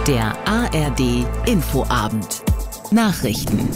Der ARD Infoabend. Nachrichten.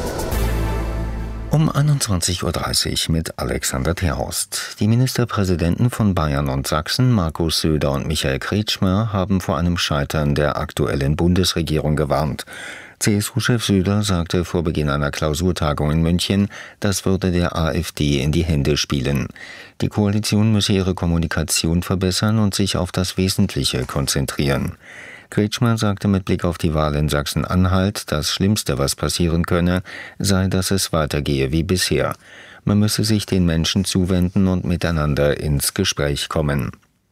Um 21.30 Uhr mit Alexander Terhorst. Die Ministerpräsidenten von Bayern und Sachsen, Markus Söder und Michael Kretschmer, haben vor einem Scheitern der aktuellen Bundesregierung gewarnt. CSU-Chef Söder sagte vor Beginn einer Klausurtagung in München, das würde der AfD in die Hände spielen. Die Koalition müsse ihre Kommunikation verbessern und sich auf das Wesentliche konzentrieren. Kretschmer sagte mit Blick auf die Wahl in Sachsen-Anhalt, das Schlimmste, was passieren könne, sei, dass es weitergehe wie bisher. Man müsse sich den Menschen zuwenden und miteinander ins Gespräch kommen.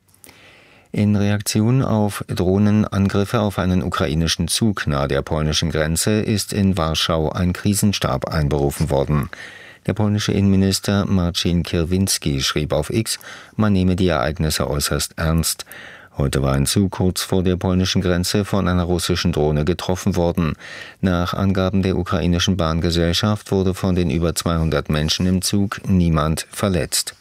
In Reaktion auf Drohnenangriffe auf einen ukrainischen Zug nahe der polnischen Grenze ist in Warschau ein Krisenstab einberufen worden. Der polnische Innenminister Marcin Kierwiński schrieb auf X, man nehme die Ereignisse äußerst ernst. Heute war ein Zug kurz vor der polnischen Grenze von einer russischen Drohne getroffen worden. Nach Angaben der ukrainischen Bahngesellschaft wurde von den über 200 Menschen im Zug niemand verletzt.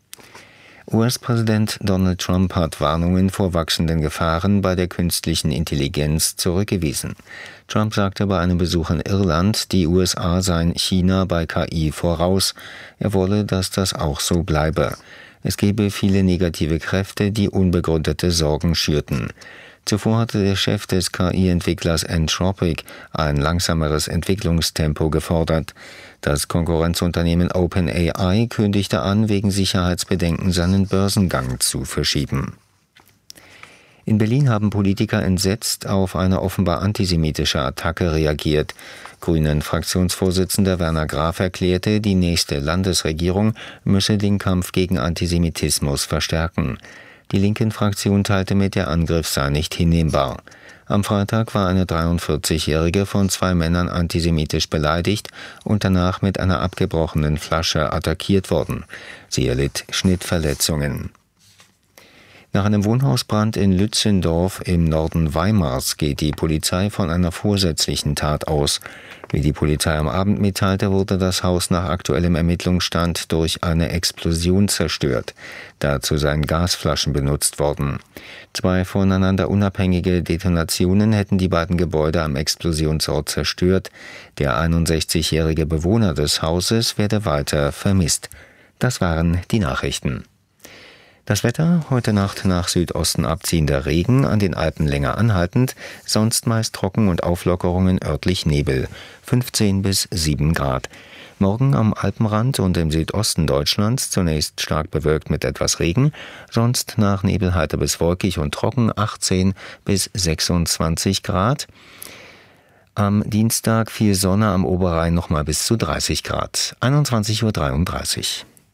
US-Präsident Donald Trump hat Warnungen vor wachsenden Gefahren bei der künstlichen Intelligenz zurückgewiesen. Trump sagte bei einem Besuch in Irland, die USA seien China bei KI voraus. Er wolle, dass das auch so bleibe. Es gebe viele negative Kräfte, die unbegründete Sorgen schürten. Zuvor hatte der Chef des KI-Entwicklers Anthropic ein langsameres Entwicklungstempo gefordert. Das Konkurrenzunternehmen OpenAI kündigte an, wegen Sicherheitsbedenken seinen Börsengang zu verschieben. In Berlin haben Politiker entsetzt auf eine offenbar antisemitische Attacke reagiert. Grünen-Fraktionsvorsitzender Werner Graf erklärte, die nächste Landesregierung müsse den Kampf gegen Antisemitismus verstärken. Die Linken-Fraktion teilte mit, der Angriff sei nicht hinnehmbar. Am Freitag war eine 43-Jährige von 2 Männern antisemitisch beleidigt und danach mit einer abgebrochenen Flasche attackiert worden. Sie erlitt Schnittverletzungen. Nach einem Wohnhausbrand in Lützendorf im Norden Weimars geht die Polizei von einer vorsätzlichen Tat aus. Wie die Polizei am Abend mitteilte, wurde das Haus nach aktuellem Ermittlungsstand durch eine Explosion zerstört. Dazu seien Gasflaschen benutzt worden. 2 voneinander unabhängige Detonationen hätten die beiden Gebäude am Explosionsort zerstört. Der 61-jährige Bewohner des Hauses werde weiter vermisst. Das waren die Nachrichten. Das Wetter, heute Nacht nach Südosten abziehender Regen, an den Alpen länger anhaltend, sonst meist trocken und Auflockerungen, örtlich Nebel, 15 bis 7 Grad. Morgen am Alpenrand und im Südosten Deutschlands zunächst stark bewölkt mit etwas Regen, sonst nach Nebel heiter bis wolkig und trocken, 18 bis 26 Grad. Am Dienstag viel Sonne, am Oberrhein nochmal bis zu 30 Grad, 21.33 Uhr.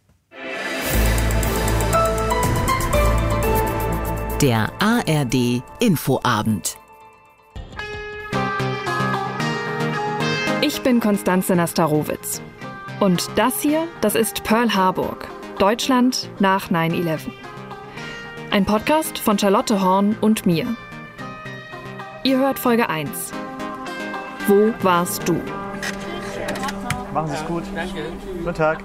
Der ARD Infoabend. Ich bin Konstanze Nastarowitz. Und das hier, das ist Pearl Harbor, Deutschland nach 9/11. Ein Podcast von Charlotte Horn und mir. Ihr hört Folge 1. Wo warst du? Machen Sie es gut. Danke. Guten Tag.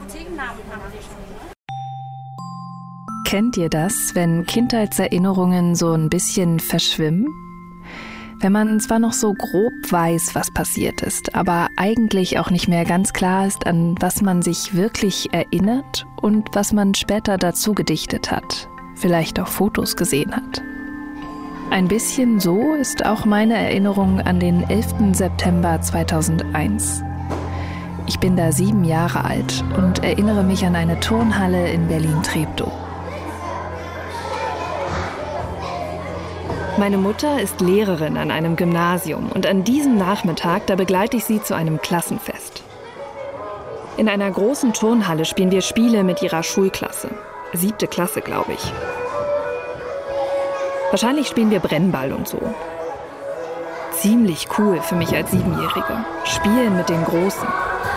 Kennt ihr das, wenn Kindheitserinnerungen so ein bisschen verschwimmen? Wenn man zwar noch so grob weiß, was passiert ist, aber eigentlich auch nicht mehr ganz klar ist, an was man sich wirklich erinnert und was man später dazu gedichtet hat, vielleicht auch Fotos gesehen hat. Ein bisschen so ist auch meine Erinnerung an den 11. September 2001. Ich bin da 7 Jahre alt und erinnere mich an eine Turnhalle in Berlin-Treptow. Meine Mutter ist Lehrerin an einem Gymnasium und an diesem Nachmittag, da begleite ich sie zu einem Klassenfest. In einer großen Turnhalle spielen wir Spiele mit ihrer Schulklasse. 7. Klasse, glaube ich. Wahrscheinlich spielen wir Brennball und so. Ziemlich cool für mich als 7-Jährige. Spielen mit den Großen.